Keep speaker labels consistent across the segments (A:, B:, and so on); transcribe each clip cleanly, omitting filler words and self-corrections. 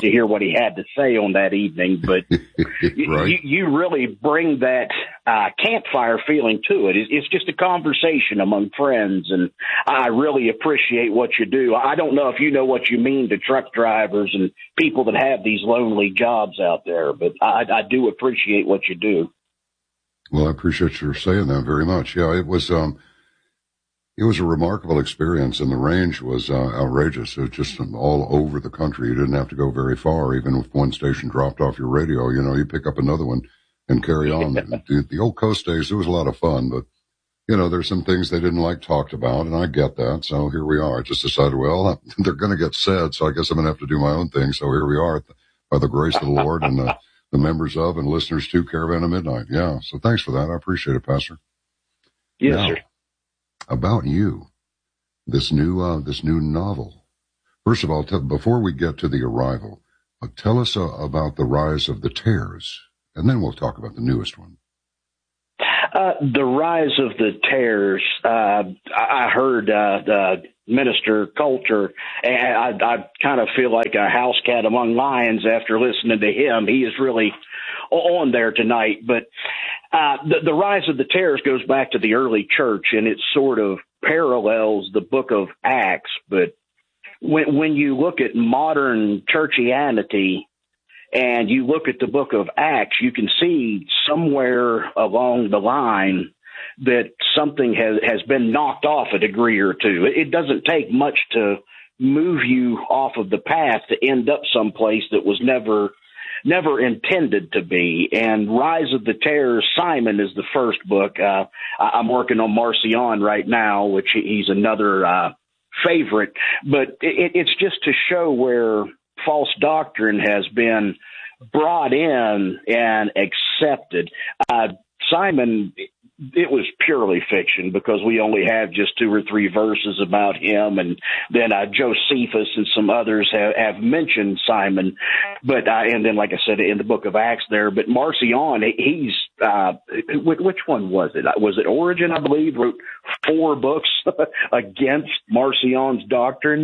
A: to hear what he had to say on that evening. But
B: right.
A: you really bring that campfire feeling to it. It's just a conversation among friends, and I really appreciate what you do. I don't know if you know what you mean to truck drivers and people that have these lonely jobs out there, but I do appreciate what you do.
B: Well, I appreciate you saying that very much. Yeah, it was a remarkable experience, and the range was outrageous. It was just all over the country. You didn't have to go very far. Even if one station dropped off your radio, you pick up another one and carry on. The old coast days, it was a lot of fun, but, there's some things they didn't like talked about, and I get that. So here we are. I just decided, well, they're going to get said, so I guess I'm going to have to do my own thing. So here we are, by the grace of the Lord and the members of and listeners to Caravan of Midnight. Yeah, so thanks for that. I appreciate it, Pastor.
A: Yes,
B: now,
A: sir.
B: About you, this new novel. First of all, before we get to the arrival, tell us about the Rise of the Tares, and then we'll talk about the newest one.
A: The Rise of the Tares. I heard Minister Coulter, and I kind of feel like a house cat among lions after listening to him. He is really on there tonight. But the Rise of the Tares goes back to the early church, and it sort of parallels the book of Acts. But when you look at modern churchianity and you look at the book of Acts, you can see somewhere along the line that something has been knocked off a degree or two. It doesn't take much to move you off of the path to end up someplace that was never intended to be. And Rise of the Tares, Simon is the first book. I'm working on Marcion right now, which he's another favorite. But it's just to show where false doctrine has been brought in and accepted. Simon, it was purely fiction because we only have just 2 or 3 verses about him, and then Josephus and some others have mentioned Simon, but and then, like I said, in the book of Acts there. But Marcion, he's which one was it? Was it Origen? I believe wrote 4 books against Marcion's doctrine.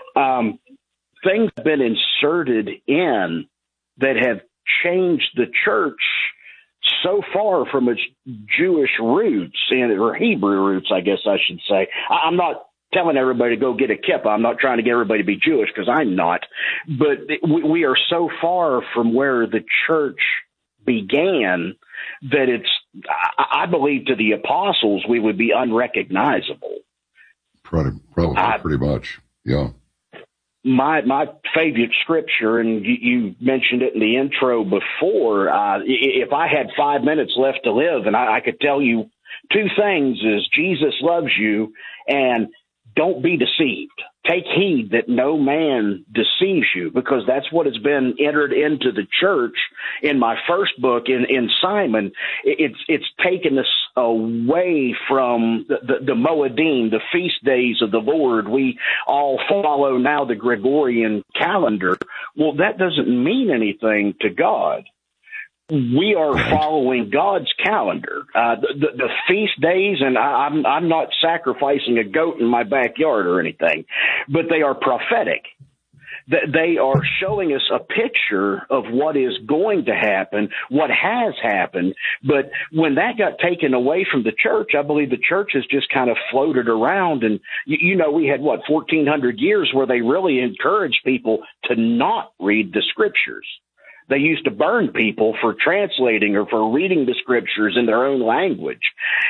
A: Things have been inserted in that have changed the church so far from its Jewish roots, or Hebrew roots, I guess I should say. I'm not telling everybody to go get a kippah. I'm not trying to get everybody to be Jewish, because I'm not. But we are so far from where the church began that I believe to the apostles we would be unrecognizable.
B: Probably pretty much, yeah.
A: My favorite scripture, and you mentioned it in the intro before, if I had 5 minutes left to live and I could tell you 2 things, is Jesus loves you and don't be deceived. Take heed that no man deceives you, because that's what has been entered into the church in my first book in Simon. It's taken us away from the Moedim, the feast days of the Lord. We all follow now the Gregorian calendar. Well, that doesn't mean anything to God. We are following God's calendar. The feast days, and I'm not sacrificing a goat in my backyard or anything, but they are prophetic. They are showing us a picture of what is going to happen, what has happened. But when that got taken away from the church, I believe the church has just kind of floated around. And, we had, 1,400 years where they really encouraged people to not read the scriptures. They used to burn people for translating or for reading the scriptures in their own language.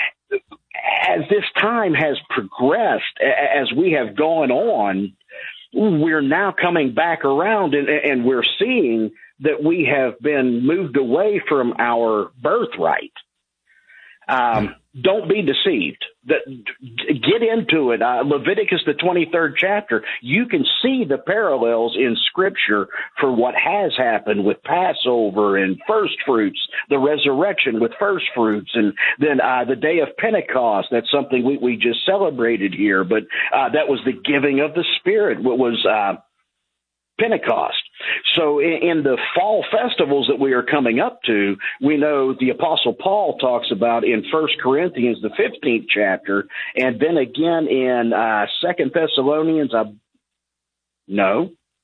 A: As this time has progressed, as we have gone on, we're now coming back around and we're seeing that we have been moved away from our birthright. Don't be deceived. Get into it. Leviticus, the 23rd chapter, you can see the parallels in Scripture for what has happened with Passover and first fruits, the resurrection with first fruits, and then the day of Pentecost. That's something we just celebrated here, but that was the giving of the Spirit. What was Pentecost. So in the fall festivals that we are coming up to, we know the Apostle Paul talks about in 1 Corinthians, the 15th chapter, and then again in 2 Thessalonians,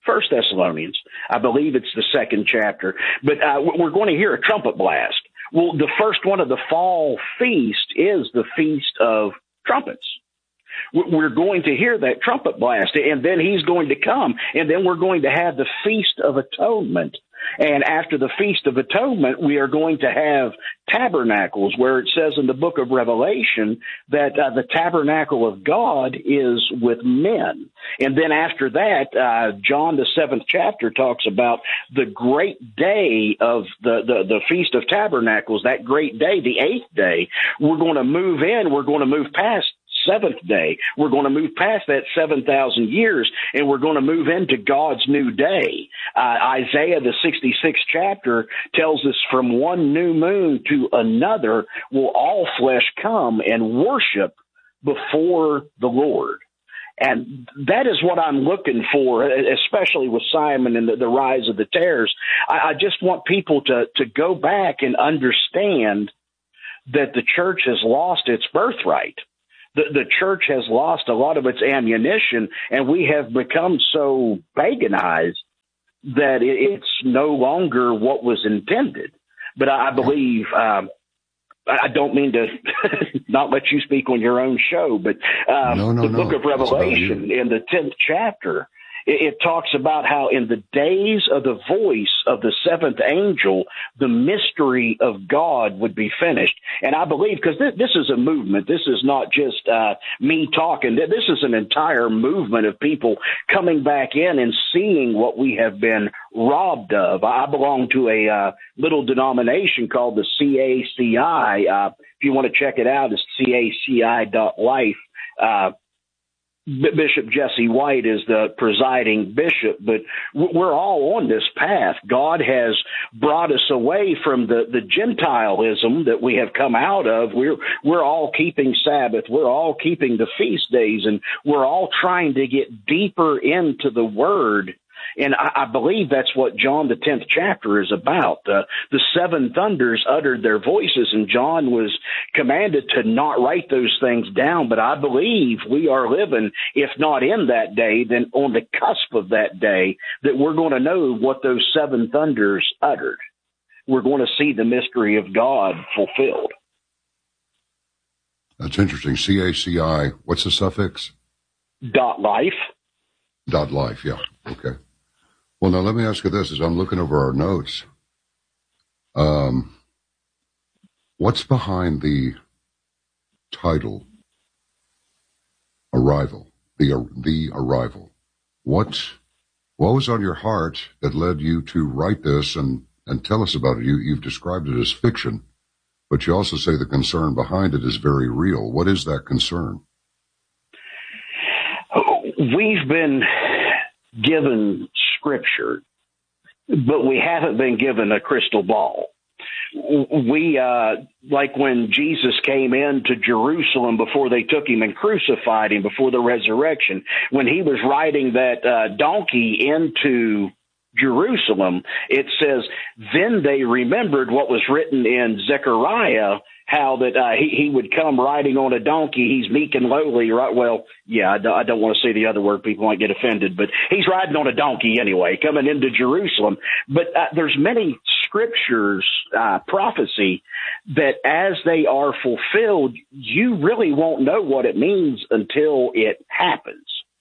A: First Thessalonians. I believe it's the second chapter. But we're going to hear a trumpet blast. Well, the first one of the fall feast is the Feast of Trumpets. We're going to hear that trumpet blast, and then he's going to come, and then we're going to have the Feast of Atonement. And after the Feast of Atonement, we are going to have tabernacles, where it says in the book of Revelation that the tabernacle of God is with men. And then after that, John, the 7th chapter, talks about the great day of the Feast of Tabernacles, that great day, the 8th day. We're going to move in, we're going to move past seventh day. We're going to move past that 7,000 years, and we're going to move into God's new day. Isaiah, the 66th chapter, tells us from one new moon to another will all flesh come and worship before the Lord. And that is what I'm looking for, especially with Simon and the rise of the tares. I just want people to go back and understand that the church has lost its birthright. The church has lost a lot of its ammunition, and we have become so paganized that it's no longer what was intended. But I believe, I don't mean to not let you speak on your own show, but the book of Revelation in the 10th chapter, it talks about how in the days of the voice of the seventh angel, the mystery of God would be finished. And I believe, because this is a movement, this is not just me talking, this is an entire movement of people coming back in and seeing what we have been robbed of. I belong to a little denomination called the CACI. If you want to check it out, it's caci.life. Bishop Jesse White is the presiding bishop, but we're all on this path. God has brought us away from the Gentilism that we have come out of. We're all keeping Sabbath. We're all keeping the feast days, and we're all trying to get deeper into the Word. And I believe that's what John, the 10th chapter, is about. The seven thunders uttered their voices, and John was commanded to not write those things down. But I believe we are living, if not in that day, then on the cusp of that day, that we're going to know what those seven thunders uttered. We're going to see the mystery of God fulfilled.
B: That's interesting. CACI, what's the suffix?
A: .life.
B: .life, yeah. Okay. Well, now let me ask you this. As I'm looking over our notes, what's behind the title Arrival, the Arrival? What was on your heart that led you to write this and tell us about it? You've described it as fiction, but you also say the concern behind it is very real. What is that concern?
A: We've been given Scripture, but we haven't been given a crystal ball. We, like when Jesus came into Jerusalem before they took him and crucified him before the resurrection, when he was riding that donkey into Jerusalem, it says, then they remembered what was written in Zechariah, how that he would come riding on a donkey. He's meek and lowly, right? Well, yeah, I don't want to say the other word. People might get offended, but he's riding on a donkey anyway, coming into Jerusalem. But there's many scriptures, prophecy, that as they are fulfilled, you really won't know what it means until it happens.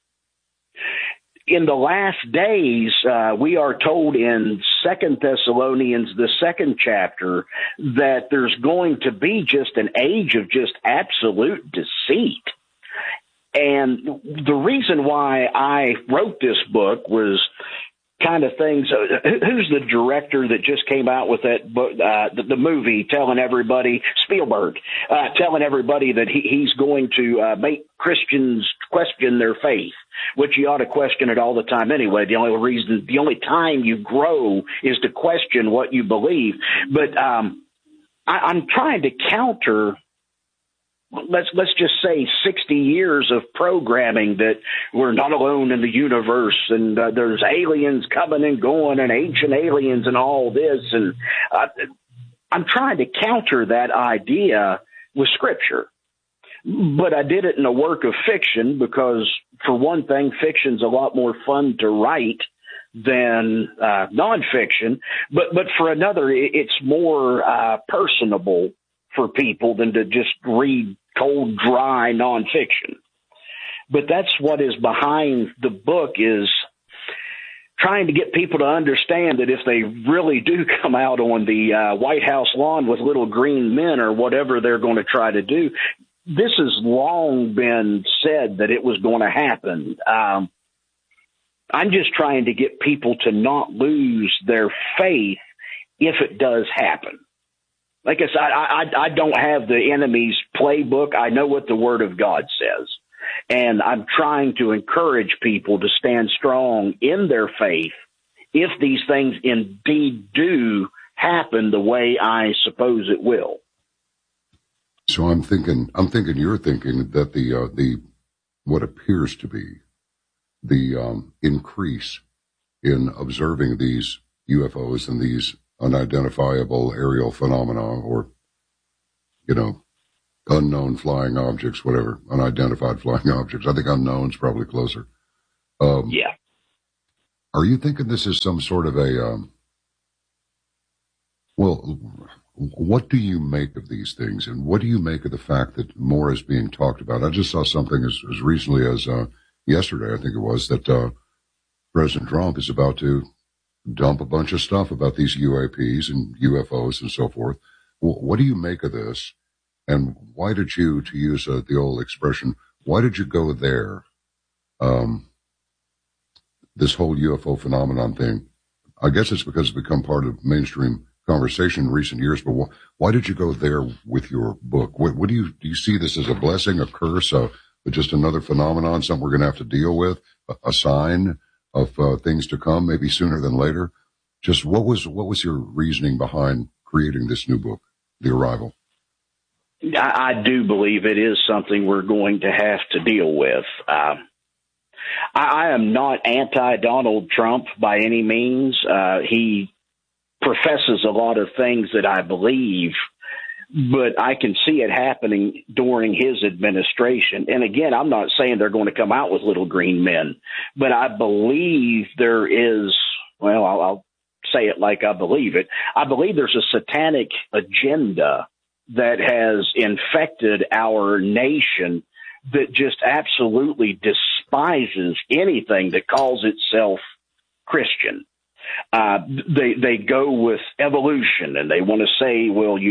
A: In the last days, we are told in 2 Thessalonians, the 2nd chapter, that there's going to be just an age of just absolute deceit. And the reason why I wrote this book was kind of things. Who's the director that just came out with that book, the movie, telling everybody, Spielberg, telling everybody that he's going to make Christians question their faith, which you ought to question it all the time anyway. The only time you grow is to question what you believe. But I'm trying to counter, let's just say 60 years of programming that we're not alone in the universe, and there's aliens coming and going and ancient aliens and all this. And I'm trying to counter that idea with Scripture. But I did it in a work of fiction because, for one thing, fiction's a lot more fun to write than nonfiction, but for another, it's more personable for people than to just read cold, dry nonfiction. But that's what is behind the book, is trying to get people to understand that if they really do come out on the White House lawn with little green men or whatever they're going to try to do, this has long been said that it was going to happen. I'm just trying to get people to not lose their faith if it does happen. Like I said, I don't have the enemy's playbook. I know what the Word of God says. And I'm trying to encourage people to stand strong in their faith if these things indeed do happen the way I suppose it will.
B: So I'm thinking you're thinking that the what appears to be the increase in observing these UFOs and these unidentifiable aerial phenomena, or, unknown flying objects, whatever, unidentified flying objects. I think unknown's probably closer.
A: Yeah.
B: Are you thinking this is some sort of a, what do you make of these things, and what do you make of the fact that more is being talked about? I just saw something as recently as yesterday, I think it was, that President Trump is about to dump a bunch of stuff about these UAPs and UFOs and so forth. What do you make of this? And why did you, to use the old expression, why did you go there? This whole UFO phenomenon thing, I guess it's because it's become part of mainstream conversation in recent years, but why did you go there with your book? What do you see this as a blessing, a curse, just another phenomenon, something we're going to have to deal with, a sign of things to come, maybe sooner than later? Just what was your reasoning behind creating this new book, The Arrival?
A: I do believe it is something we're going to have to deal with. I am not anti-Donald Trump by any means. He professes a lot of things that I believe, but I can see it happening during his administration. And again, I'm not saying they're going to come out with little green men, but I believe there is, I'll say it like I believe it. I believe there's a satanic agenda that has infected our nation that just absolutely despises anything that calls itself Christian. They go with evolution, and they want to say,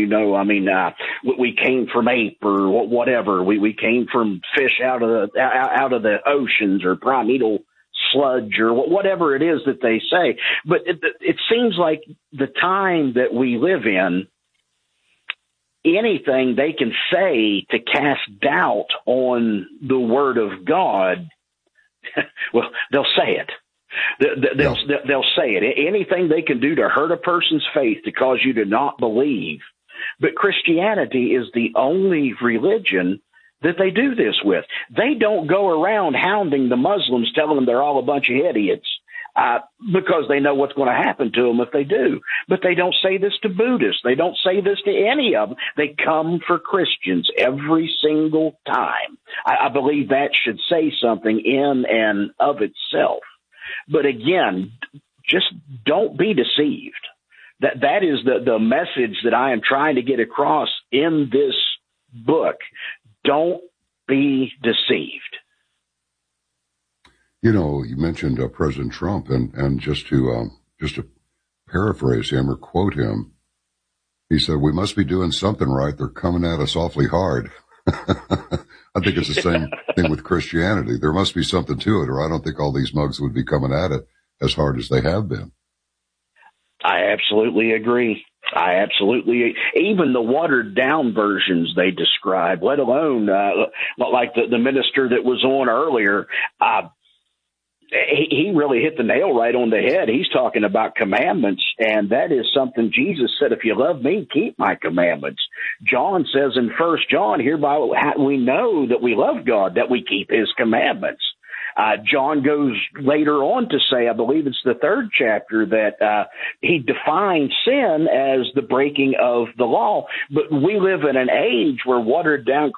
A: we came from ape or whatever. We came from fish out of the oceans, or primeval sludge, or whatever it is that they say. But it seems like the time that we live in, anything they can say to cast doubt on the Word of God, well, they'll say it. They'll say it. Anything they can do to hurt a person's faith, to cause you to not believe. But Christianity is the only religion that they do this with. They don't go around hounding the Muslims, telling them they're all a bunch of idiots, because they know what's going to happen to them if they do. But they don't say this to Buddhists. They don't say this to any of them. They come for Christians every single time. I believe that should say something in and of itself. But again, just don't be deceived. That is the message that I am trying to get across in this book. Don't be deceived.
B: You mentioned President Trump, and just to paraphrase him or quote him, he said, "We must be doing something right. They're coming at us awfully hard." I think it's the same thing with Christianity. There must be something to it, or I don't think all these mugs would be coming at it as hard as they have been.
A: I absolutely agree. Even the watered down versions they describe, let alone like the minister that was on earlier, he really hit the nail right on the head. He's talking about commandments, and that is something Jesus said, if you love me, keep my commandments. John says in 1 John, hereby we know that we love God, that we keep his commandments. John goes later on to say, I believe it's the 3rd chapter, that he defines sin as the breaking of the law. But we live in an age where watered down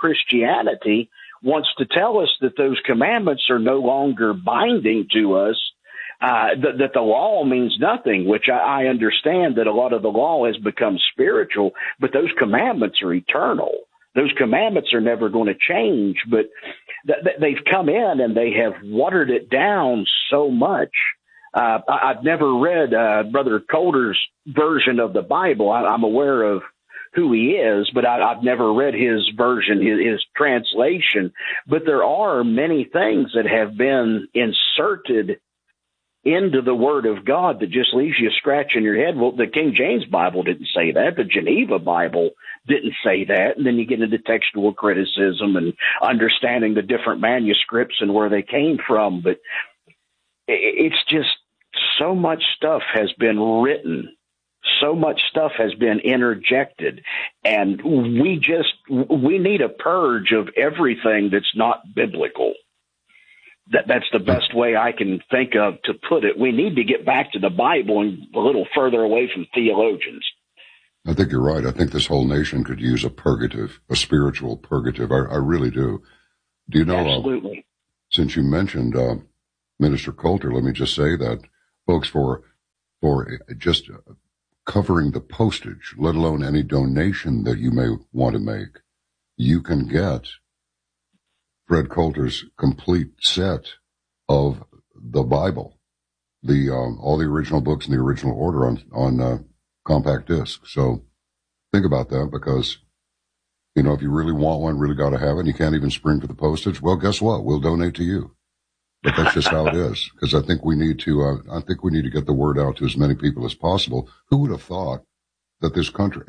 A: Christianity wants to tell us that those commandments are no longer binding to us. that the law means nothing, which I understand that a lot of the law has become spiritual, but those commandments are eternal. Those commandments are never going to change, but they've come in and they have watered it down so much. I've never read Brother Coulter's version of the Bible. I'm aware of who he is, but I've never read his version, his translation. But there are many things that have been inserted into the Word of God that just leaves you scratching your head. Well, the King James Bible didn't say that. The Geneva Bible didn't say that. And then you get into textual criticism and understanding the different manuscripts and where they came from. But it's just so much stuff has been written. So much stuff has been interjected, and we need a purge of everything that's not biblical. That's the best way I can think of to put it. We need to get back to the Bible and a little further away from theologians.
B: I think you're right. I think this whole nation could use a purgative, a spiritual purgative. I really do. Do you know?
A: Absolutely.
B: Since you mentioned Minister Coulter, let me just say that, folks, for just covering the postage, let alone any donation that you may want to make, you can get Fred Coulter's complete set of the Bible, all the original books in the original order on compact disc. So think about that, because, you know, if you really want one, really got to have it, and you can't even spring for the postage, well, guess what? We'll donate to you. But that's just how it is, because I think we need to get the word out to as many people as possible. Who would have thought that this country,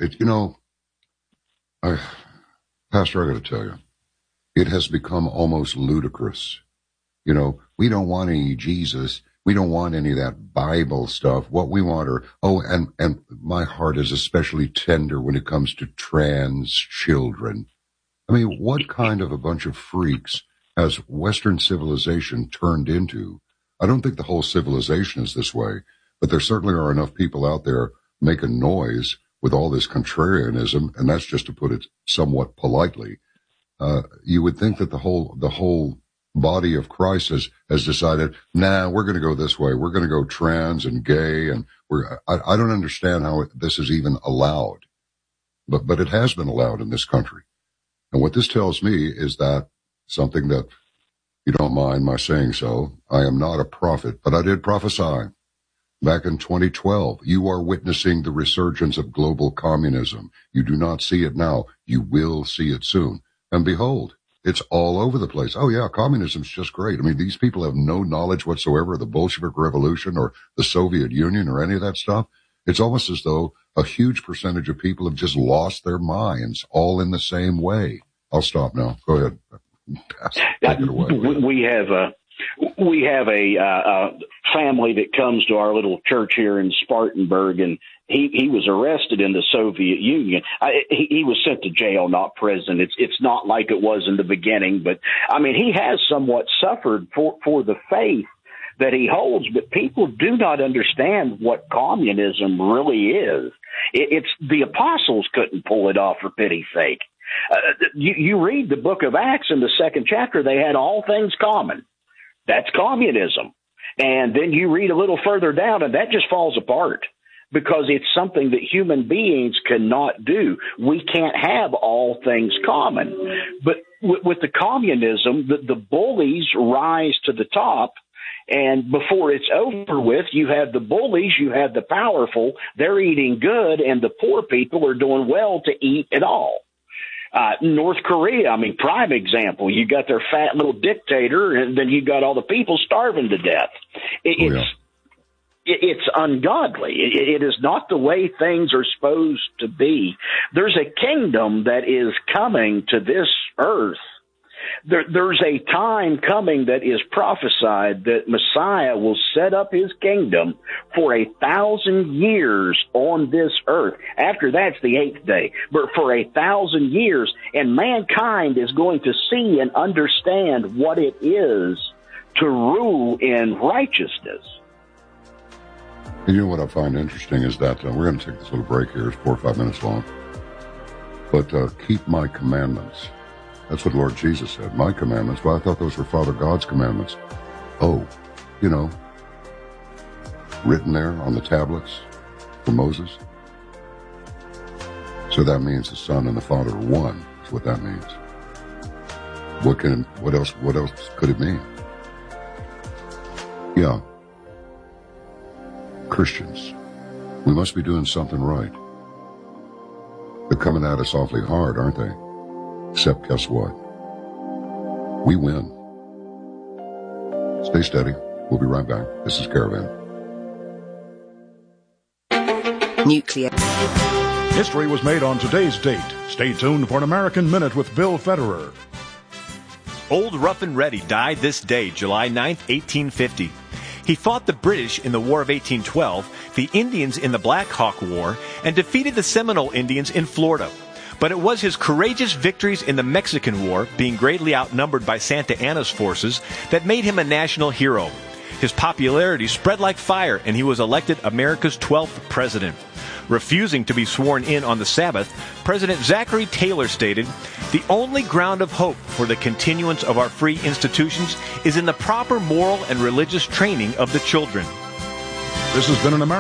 B: Pastor, I got to tell you, it has become almost ludicrous. You know, we don't want any Jesus. We don't want any of that Bible stuff. What we want are, and my heart is especially tender when it comes to trans children. I mean, what kind of a bunch of freaks has Western civilization turned into? I don't think the whole civilization is this way, but there certainly are enough people out there making noise with all this contrarianism, and that's just to put it somewhat politely. You would think that the whole body of Christ has decided, we're going to go this way. We're going to go trans and gay, and I don't understand how this is even allowed, but it has been allowed in this country. And what this tells me is that something that, you don't mind my saying so, I am not a prophet, but I did prophesy back in 2012. You are witnessing the resurgence of global communism. You do not see it now. You will see it soon. And behold, it's all over the place. Oh yeah, communism's just great. I mean, these people have no knowledge whatsoever of the Bolshevik Revolution or the Soviet Union or any of that stuff. It's almost as though a huge percentage of people have just lost their minds, all in the same way. I'll stop now. Go ahead. Take it away.
A: We have a family that comes to our little church here in Spartanburg, and he was arrested in the Soviet Union. He was sent to jail, not prison. It's not like it was in the beginning, but I mean, he has somewhat suffered for the faith that he holds, but people do not understand what communism really is. It's the apostles couldn't pull it off, for pity's sake. You read the book of Acts in the 2nd chapter, they had all things common. That's communism. And then you read a little further down, and that just falls apart because it's something that human beings cannot do. We can't have all things common. But with the communism, the bullies rise to the top, and before it's over with, you have the bullies, you have the powerful, they're eating good, and the poor people are doing well to eat it all. North Korea, I mean, prime example. You got their fat little dictator, and then you got all the people starving to death. It's ungodly. It is not the way things are supposed to be. There's a kingdom that is coming to this earth. There's a time coming that is prophesied that Messiah will set up his kingdom for 1,000 years on this earth. After that's the 8th day, but for 1,000 years, and mankind is going to see and understand what it is to rule in righteousness.
B: And you know what I find interesting is that we're going to take this little break here. It's 4 or 5 minutes long. But keep my commandments. That's what Lord Jesus said, my commandments. Well, I thought those were Father God's commandments. Oh, you know, written there on the tablets for Moses. So that means the Son and the Father are one, is what that means. What else could it mean? Yeah. Christians, we must be doing something right. They're coming at us awfully hard, aren't they? Except guess what? We win. Stay steady. We'll be right back. This is Caravan.
C: Nuclear.
D: History was made on today's date. Stay tuned for an American Minute with Bill Federer.
E: Old Rough and Ready died this day, July 9th, 1850. He fought the British in the War of 1812, the Indians in the Black Hawk War, and defeated the Seminole Indians in Florida. But it was his courageous victories in the Mexican War, being greatly outnumbered by Santa Anna's forces, that made him a national hero. His popularity spread like fire, and he was elected America's 12th president. Refusing to be sworn in on the Sabbath, President Zachary Taylor stated, "The only ground of hope for the continuance of our free institutions is in the proper moral and religious training of the children."
D: This has been an American